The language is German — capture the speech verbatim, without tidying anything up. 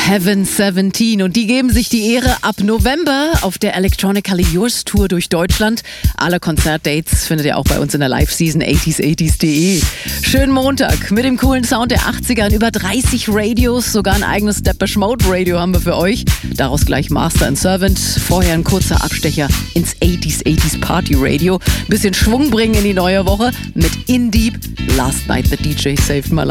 Heaven siebzehn und die geben sich die Ehre ab November auf der Electronically Yours Tour durch Deutschland. Alle Konzertdates findet ihr auch bei uns in der Live-Season achtziger achtziger punkt de. Schönen Montag mit dem coolen Sound der achtziger in über dreißig Radios, sogar ein eigenes Depeche Mode Radio haben wir für euch. Daraus gleich Master and Servant. Vorher ein kurzer Abstecher ins achtziger achtziger Party Radio. Bisschen Schwung bringen in die neue Woche mit In Deep. Last Night the D J Saved My Life.